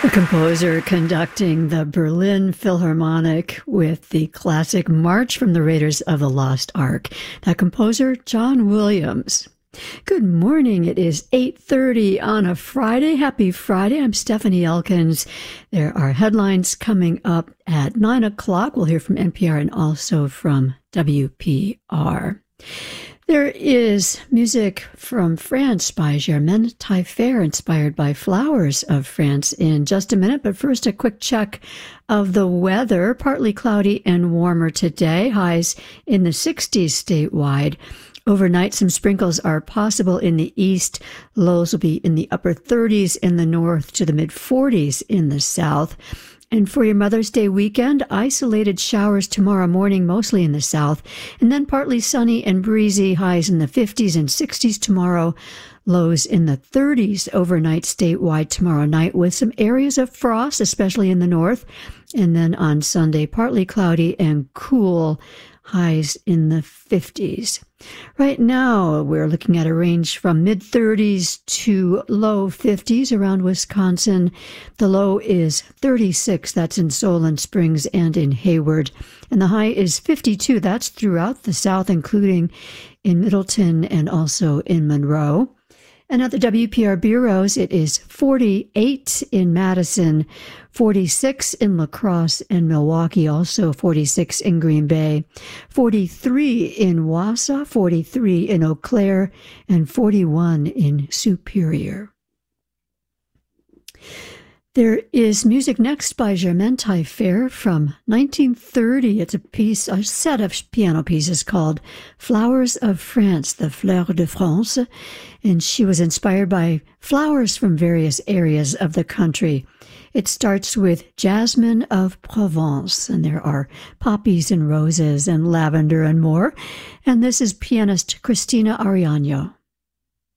The composer conducting the Berlin Philharmonic with the classic March from the Raiders of the Lost Ark. That composer, John Williams. Good morning. It is 8:30 on a Friday. Happy Friday. I'm Stephanie Elkins. There are headlines coming up at 9 o'clock. We'll hear from NPR and also from WPR. There is music from France by Germaine Taillefer, inspired by flowers of France, in just a minute. But first, a quick check of the weather. Partly cloudy and warmer today. Highs in the 60s statewide. Overnight, some sprinkles are possible in the east. Lows will be in the upper 30s in the north to the mid-40s in the south. And for your Mother's Day weekend, isolated showers tomorrow morning, mostly in the south, and then partly sunny and breezy, highs in the 50s and 60s tomorrow, lows in the 30s overnight statewide tomorrow night, with some areas of frost, especially in the north. And then on Sunday, partly cloudy and cool, highs in the 50s. Right now, we're looking at a range from mid-30s to low 50s around Wisconsin. The low is 36. That's in Solon Springs and in Hayward. And the high is 52. That's throughout the South, including in Middleton and also in Monroe. And at the WPR bureaus, it is 48 in Madison, 46 in La Crosse and Milwaukee, also 46 in Green Bay, 43 in Wausau, 43 in Eau Claire, and 41 in Superior. There is music next by Germaine Taillefer from 1930. It's a set of piano pieces called Flowers of France, the Fleurs de France, and she was inspired by flowers from various areas of the country. It starts with Jasmine of Provence, and there are poppies and roses and lavender and more. And this is pianist Christina Ariano.